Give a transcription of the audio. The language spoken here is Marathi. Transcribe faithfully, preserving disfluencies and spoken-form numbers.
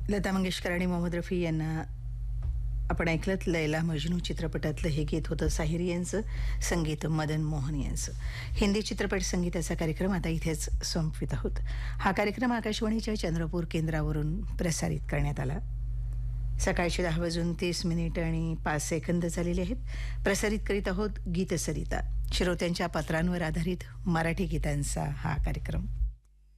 लता मंगेशकर आणि मोहम्मद रफी यांना आपण ऐकलत लैला मजनू चित्रपटातलं हे गीत होतं साहिर यांचं, संगीत मदन मोहन यांचं. हिंदी चित्रपट संगीताचा कार्यक्रम आता इथेच संपवित आहोत. हा कार्यक्रम आकाशवाणीच्या चंद्रपूर केंद्रावरून प्रसारित करण्यात आला. सकाळचे दहा वाजून तीस मिनिट आणि पाच सेकंद झालेले आहेत. प्रसारित करीत आहोत गीतसरिता, श्रोत्यांच्या पत्रांवर आधारित मराठी गीतांचा हा कार्यक्रम.